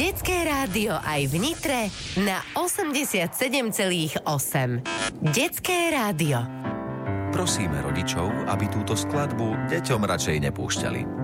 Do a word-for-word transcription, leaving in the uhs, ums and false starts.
Detské rádio aj v Nitre na osemdesiatsedem celá osem. Detské rádio. Prosíme rodičov, aby túto skladbu deťom radšej nepúšťali.